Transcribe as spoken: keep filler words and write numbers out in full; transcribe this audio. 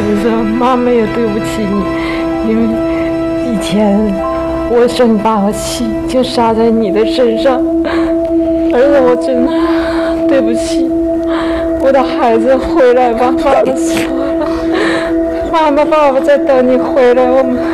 上，妈妈也对不起你，因为以前我生把我气就撒在你的身上，儿子，我真的对不起，我的孩子回来吧，爸爸说了，妈妈爸爸在等你回来，我们。